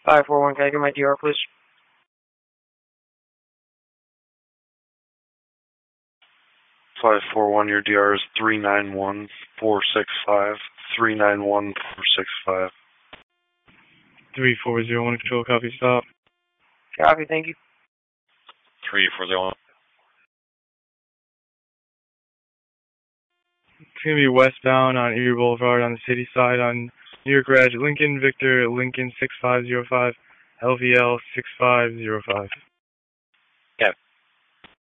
541, can I get my DR, please? 541, your DR is 391465. 391465. 3401 control, copy, stop. Copy, thank you. 3401. It's going to be westbound on Erie Boulevard on the city side on New York Reg, Lincoln Victor, Lincoln 6505, LVL 6505.